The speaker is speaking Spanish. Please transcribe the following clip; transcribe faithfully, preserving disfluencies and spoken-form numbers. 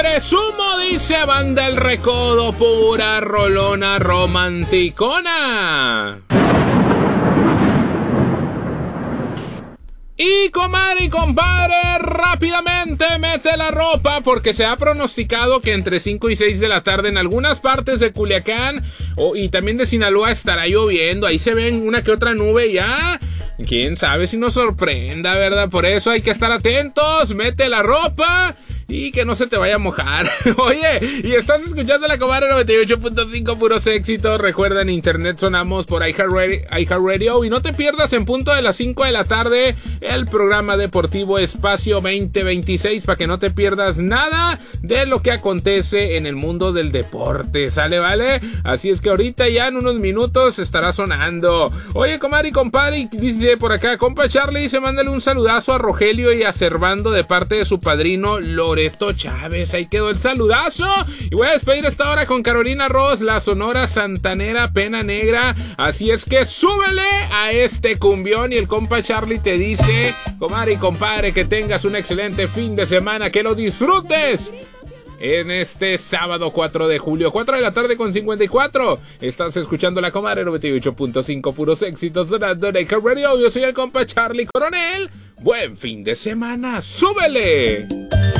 Presumo, dice Banda El Recodo, pura rolona romanticona. Y comadre y compadre, rápidamente mete la ropa porque se ha pronosticado que entre cinco y seis de la tarde en algunas partes de Culiacán oh, y también de Sinaloa estará lloviendo. Ahí se ven una que otra nube ya. Quién sabe si nos sorprenda, ¿verdad? Por eso hay que estar atentos. Mete la ropa y que no se te vaya a mojar. Oye, y estás escuchando la Comadre noventa y ocho punto cinco, puros éxitos. Recuerda, en internet sonamos por iHeartRadio. Y no te pierdas en punto de las cinco de la tarde el programa deportivo Espacio veinte veintiséis, para que no te pierdas nada de lo que acontece en el mundo del deporte. ¿Sale, vale? Así es que ahorita ya en unos minutos estará sonando. Oye, comadre y compadre, dice por acá, compa Charlie, dice, mándale un saludazo a Rogelio y a Servando de parte de su padrino Loreto Chávez. Ahí quedó el saludazo. Y voy a despedir esta hora con Carolina Ross, la Sonora Santanera, Pena Negra. Así es que súbele a este cumbión y el compa Charlie te dice, comadre y compadre, que tengas un excelente fin de semana, que lo disfrutes en este sábado cuatro de julio, cuatro de la tarde con cincuenta y cuatro. Estás escuchando la Comadre noventa y ocho punto cinco, puros éxitos sonando en iHeartRadio. Yo soy el compa Charlie Coronel. Buen fin de semana, súbele.